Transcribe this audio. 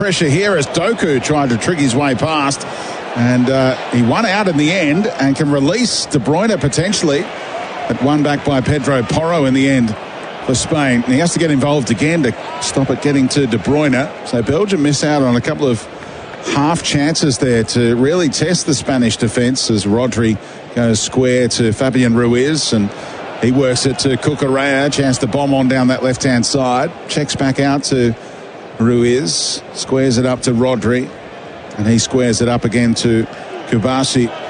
Pressure here as Doku tried to trick his way past, and he won out in the end and can release De Bruyne potentially, but won back by Pedro Porro in the end for Spain. And he has to get involved again to stop it getting to De Bruyne. So Belgium miss out on a couple of half chances there to really test the Spanish defence as Rodri goes square to Fabian Ruiz, and he works it to Cucurella. Chance to bomb on down that left-hand side. Checks back out to Ruiz. Squares it up to Rodri. And he squares it up again to Kubasi.